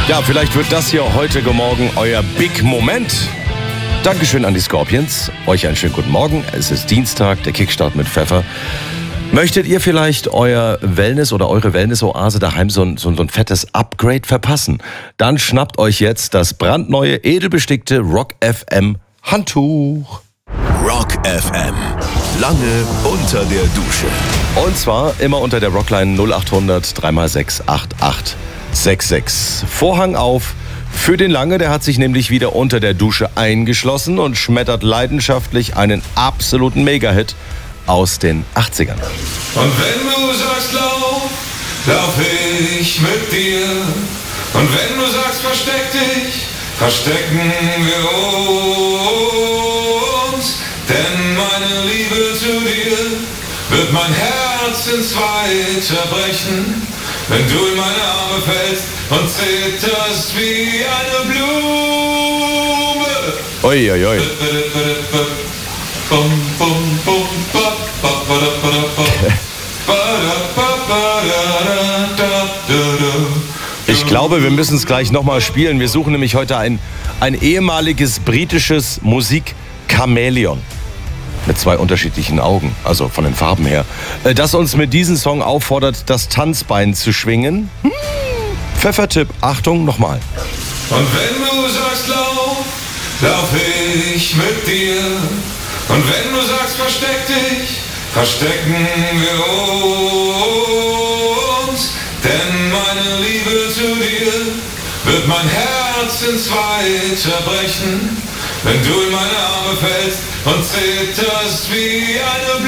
Ja, vielleicht wird das hier heute Morgen euer Big Moment. Dankeschön an die Scorpions. Euch einen schönen guten Morgen. Es ist Dienstag, der Kickstart mit Pfeffer. Möchtet ihr vielleicht euer Wellness oder eure Wellness-Oase daheim so ein fettes Upgrade verpassen? Dann schnappt euch jetzt das brandneue, edelbestickte Rock FM Handtuch. Rock FM. Lange unter der Dusche. Und zwar immer unter der Rockline 0800 3x6 8866. Vorhang auf für den Lange, der hat sich nämlich wieder unter der Dusche eingeschlossen und schmettert leidenschaftlich einen absoluten Megahit aus den 80ern. Und wenn du sagst lauf ich mit dir. Und wenn du sagst versteck dich, verstecken wir uns. Denn meine Liebe zu dir wird mein Herz in zwei zerbrechen, wenn du in meine Arme fällst und zitterst wie eine Blume. Oi, oi, oi. Ich glaube, wir müssen es gleich nochmal spielen. Wir suchen nämlich heute ein ehemaliges britisches Musik-Chamäleon. Mit zwei unterschiedlichen Augen, also von den Farben her. Das uns mit diesem Song auffordert, das Tanzbein zu schwingen. Pfeffertipp, Achtung, nochmal. Und wenn du sagst lauf ich mit dir. Und wenn du sagst versteck dich, verstecken wir uns. Denn meine Liebe zu dir wird mein Herz in zwei zerbrechen, wenn du in meine Arme fällst und zitterst wie eine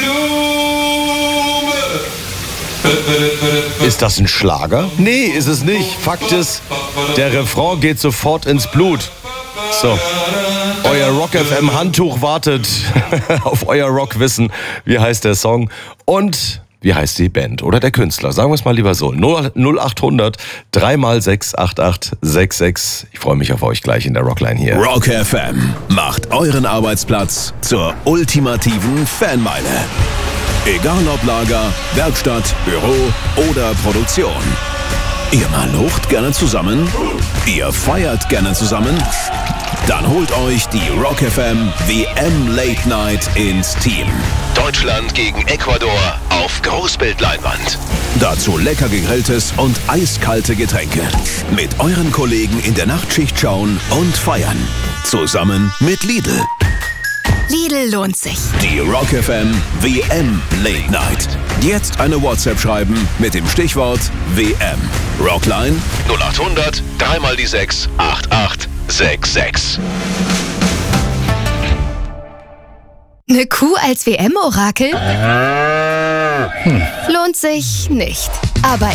Blume. Ist das ein Schlager? Nee, ist es nicht. Fakt ist, der Refrain geht sofort ins Blut. So, euer Rock FM Handtuch wartet auf euer Rockwissen. Wie heißt der Song und wie heißt die Band oder der Künstler? Sagen wir es mal lieber so. 0800 3x6 8866. Ich freue mich auf euch gleich in der Rockline hier. Rock FM macht euren Arbeitsplatz zur ultimativen Fanmeile. Egal ob Lager, Werkstatt, Büro oder Produktion. Ihr malucht gerne zusammen? Ihr feiert gerne zusammen? Dann holt euch die Rock FM WM Late Night ins Team. Deutschland gegen Ecuador auf Großbildleinwand. Dazu lecker gegrilltes und eiskalte Getränke. Mit euren Kollegen in der Nachtschicht schauen und feiern. Zusammen mit Lidl. Lidl lohnt sich. Die Rock FM WM Late Night. Jetzt eine WhatsApp schreiben mit dem Stichwort WM. Rockline 0800 3x6 8866. Eine Kuh als WM-Orakel? Lohnt sich nicht. Aber